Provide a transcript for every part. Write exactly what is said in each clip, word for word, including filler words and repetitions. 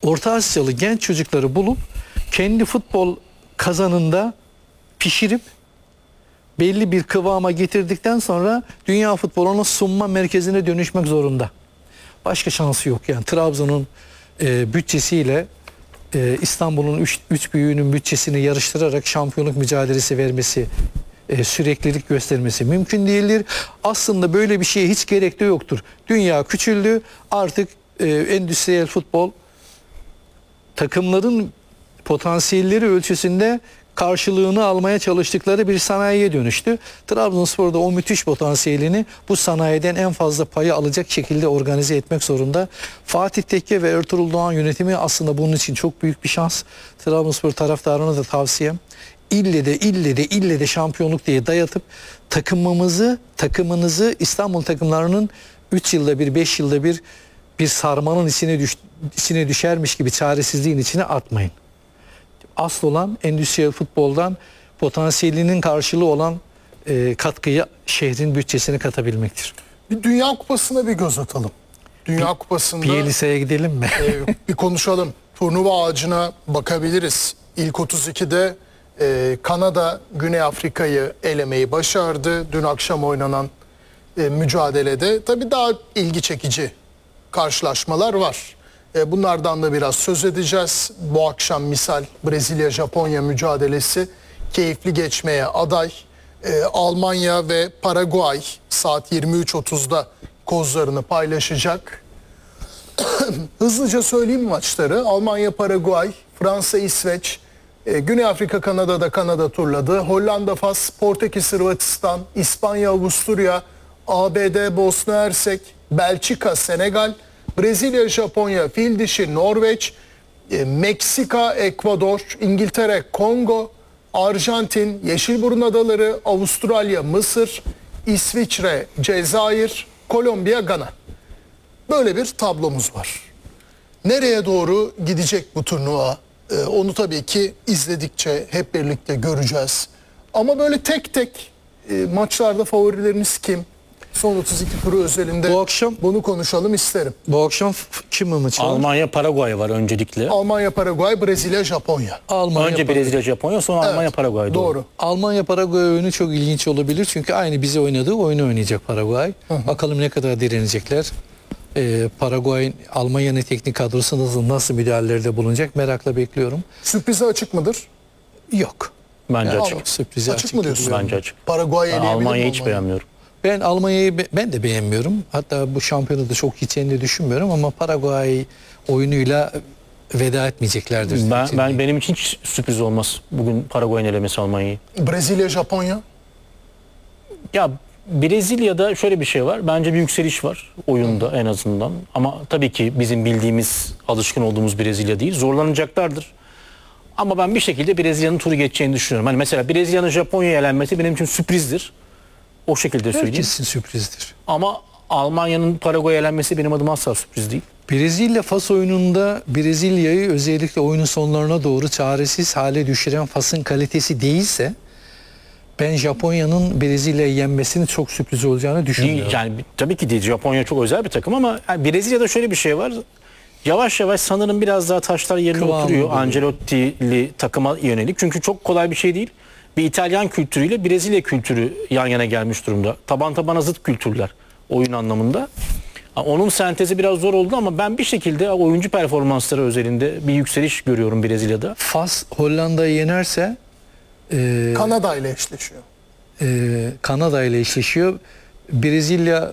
Orta Asyalı genç çocukları bulup kendi futbol kazanında pişirip belli bir kıvama getirdikten sonra dünya futboluna sunma merkezine dönüşmek zorunda. Başka şansı yok yani. Trabzon'un e, bütçesiyle e, İstanbul'un üç, üç büyüğünün bütçesini yarıştırarak şampiyonluk mücadelesi vermesi, e, süreklilik göstermesi mümkün değildir. Aslında böyle bir şeye hiç gerek de yoktur. Dünya küçüldü. Artık e, endüstriyel futbol takımların potansiyelleri ölçüsünde karşılığını almaya çalıştıkları bir sanayiye dönüştü. Trabzonspor da o müthiş potansiyelini bu sanayiden en fazla payı alacak şekilde organize etmek zorunda. Fatih Tekke ve Ertuğrul Doğan yönetimi aslında bunun için çok büyük bir şans. Trabzonspor taraftarına da tavsiyem, ille de ille de ille de şampiyonluk diye dayatıp takımımızı, takımınızı İstanbul takımlarının üç yılda bir, beş yılda bir bir sarmanın içine, düş, içine düşermiş gibi çaresizliğin içine atmayın. Asıl olan endüstriyel futboldan potansiyelinin karşılığı olan e, katkıyı şehrin bütçesine katabilmektir. Bir Dünya Kupası'na bir göz atalım. Dünya Pi- Kupası'nda Bielitsa'ya gidelim mi? e, bir konuşalım. Turnuva ağacına bakabiliriz. İlk otuz ikide e, Kanada Güney Afrika'yı elemeyi başardı. Dün akşam oynanan e, mücadelede tabii daha ilgi çekici karşılaşmalar var. E, bunlardan da biraz söz edeceğiz. Bu akşam misal Brezilya-Japonya mücadelesi keyifli geçmeye aday. E, Almanya ve Paraguay saat yirmi üç otuzda kozlarını paylaşacak. Hızlıca söyleyeyim maçları. Almanya, Paraguay, Fransa, İsveç, e, Güney Afrika, Kanada'da Kanada turladı. Hollanda, Fas, Portekiz, Hırvatistan, İspanya, Avusturya, A B D, Bosna Hersek, Belçika, Senegal, Brezilya, Japonya, Fil Dişi, Norveç, e, Meksika, Ekvador, İngiltere, Kongo, Arjantin, Yeşilburun Adaları, Avustralya, Mısır, İsviçre, Cezayir, Kolombiya, Gana. Böyle bir tablomuz var. Nereye doğru gidecek bu turnuva? Ee, onu tabii ki izledikçe hep birlikte göreceğiz. Ama böyle tek tek e, maçlarda favorileriniz kim? Son otuz iki turu özelinde Bu akşam bunu konuşalım isterim. bu akşam f- kim maçı var? Almanya, Paraguay var öncelikle. Almanya, Paraguay, Brezilya, Japonya. Almanya, Önce Par- Brezilya, Japonya, sonra Evet, Almanya, Paraguay. Doğru. Almanya Paraguay oyunu çok ilginç olabilir. Çünkü aynı bize oynadığı oyunu oynayacak Paraguay. Bakalım ne kadar direnecekler. Ee, Paraguay'ın Almanya'nın teknik kadrosu nasıl, nasıl müdahalelerde bulunacak merakla bekliyorum. Sürprize açık mıdır? Yok. Bence Yani açık. Sürprize Açık açık, mı gibi diyorsun? duruyor. Bence açık. Paraguay Ben eleyebilir mi Almanya'yı hiç Almanya'yı? beğenmiyorum. Ben Almanya'yı be- ben de beğenmiyorum. Hatta bu şampiyonada çok geçeceğini de düşünmüyorum ama Paraguay oyunuyla veda etmeyeceklerdir. Ben, ben benim için hiç sürpriz olmaz. Bugün Paraguay'ın elemesi Almanya'yı. Brezilya, Japonya. Ya Brezilya'da şöyle bir şey var. Bence bir yükseliş var oyunda en azından. Ama tabii ki bizim bildiğimiz, alışkın olduğumuz Brezilya değil. Zorlanacaklardır. Ama ben bir şekilde Brezilya'nın turu geçeceğini düşünüyorum. Hani mesela Brezilya'nın Japonya'ya elenmesi benim için sürprizdir. O şekilde söyleyeyim. Herkesin sürprizdir. Ama Almanya'nın Paraguay'a elenmesi benim adıma asla sürpriz değil. Brezilya Fas oyununda Brezilya'yı özellikle oyunun sonlarına doğru çaresiz hale düşüren Fas'ın kalitesi değilse ben Japonya'nın Brezilya'yı yenmesinin çok sürpriz olacağını düşünmüyorum. Değil, yani tabii ki değil. Japonya çok özel bir takım ama yani Brezilya'da şöyle bir şey var. Yavaş yavaş sanırım biraz daha taşlar yerine Kıvamı oturuyor buluyor. Ancelotti'li takıma yönelik. Çünkü çok kolay bir şey değil. Bir İtalyan kültürüyle Brezilya kültürü yan yana gelmiş durumda. Taban tabana zıt kültürler oyun anlamında. Onun sentezi biraz zor oldu ama ben bir şekilde oyuncu performansları özelinde bir yükseliş görüyorum Brezilya'da. Fas Hollanda'yı yenerse e, Kanada ile eşleşiyor. e, Kanada ile eşleşiyor. Brezilya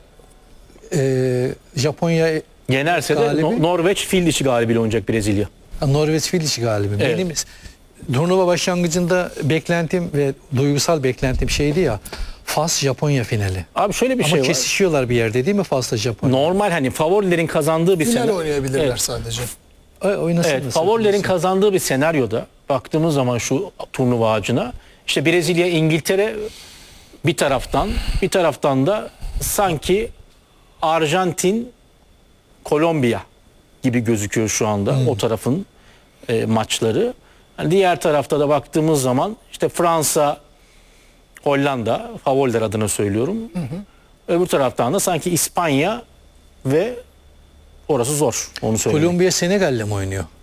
e, Japonya Yenerse de Galibi- No- Norveç fil dişi galibiyle oynayacak Brezilya. Norveç fil dişi galibi. Evet. Benim turnuva başlangıcında beklentim ve duygusal beklentim şeydi ya, Fas Japonya finali. Abi şöyle bir Ama şey var. kesişiyorlar bir yerde değil mi Fas'la Japonya? Normal hani favorilerin kazandığı bir Final sene. oynayabilirler Evet. sadece. Ay, oynasın Evet, nasıl favorilerin oynasın. kazandığı bir senaryoda baktığımız zaman şu turnuva ağacına işte Brezilya, İngiltere bir taraftan, bir taraftan da sanki Arjantin, Kolombiya gibi gözüküyor şu anda o tarafın e, maçları. Yani diğer tarafta da baktığımız zaman işte Fransa, Hollanda favoriler adına söylüyorum. Öbür taraftan da sanki İspanya ve orası zor onu söyleyeyim. Kolombiya Senegal'le mi oynuyor?